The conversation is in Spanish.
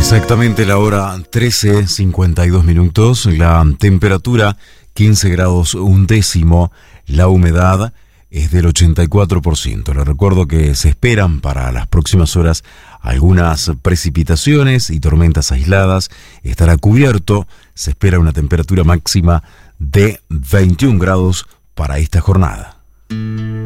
Exactamente la hora 13:52. La temperatura 15 grados un décimo. La humedad es del 84%. Les recuerdo que se esperan para las próximas horas algunas precipitaciones y tormentas aisladas. Estará cubierto. Se espera una temperatura máxima de 21 grados para esta jornada.